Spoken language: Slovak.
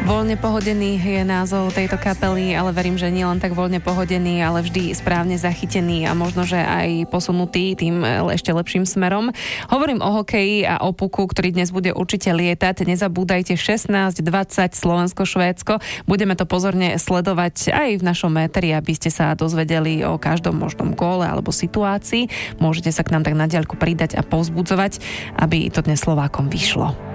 Voľne pohodený je názov tejto kapely, ale verím, že nie len tak voľne pohodený, ale vždy správne zachytený a možno, že aj posunutý tým ešte lepším smerom. Hovorím o hokeji a o puku, ktorý dnes bude určite lietať. Nezabúdajte 16:20 Slovensko-Švédsko. Budeme to pozorne sledovať aj v našom éteri, aby ste sa dozvedeli o každom možnom góle alebo situácii. Môžete sa k nám tak na diaľku pridať a povzbudzovať, aby to dnes Slovákom vyšlo.